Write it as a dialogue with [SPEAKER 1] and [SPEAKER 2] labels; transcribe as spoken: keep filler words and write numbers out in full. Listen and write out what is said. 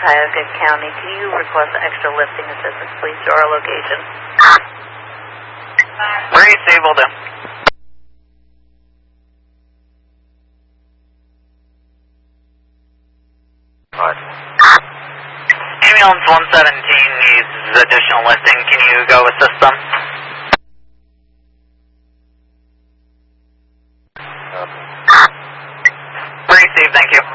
[SPEAKER 1] Tioga County. Can you request extra lifting assistance, please, to our location?
[SPEAKER 2] Very stable then. Ambulance one seventeen needs additional lifting. Can you go assist them? Very safe, thank you.